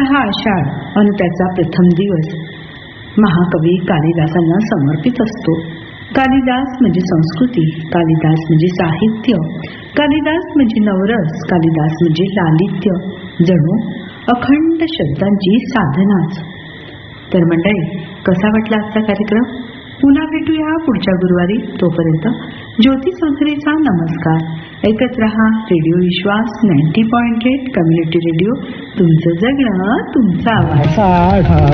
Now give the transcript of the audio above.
हा आषाढ आणि त्याचा प्रथम दिवस महाकवी कालिदासांना समर्पित असतो. कालिदास म्हणजे संस्कृती, कालिदास म्हणजे साहित्य, कालिदास म्हणजे नवरस, कालिदास म्हणजे लालित्य, जणू अखंड शब्दांची साधनाच. तर मंडळी, कसा वाटला आजचा कार्यक्रम? पुन्हा भेटूया पुढच्या गुरुवारी. तोपर्यंत ज्योती चौधरीचा नमस्कार. ऐकत रहा रेडिओ विश्वास 90.8 कम्युनिटी रेडिओ. तुमचं जगणं तुमचा आवाज.